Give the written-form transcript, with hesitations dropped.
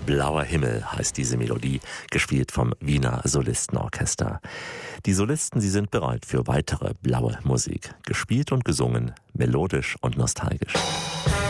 Blauer Himmel heißt diese Melodie, gespielt vom Wiener Solistenorchester. Die Solisten, sie sind bereit für weitere blaue Musik. Gespielt und gesungen, melodisch und nostalgisch.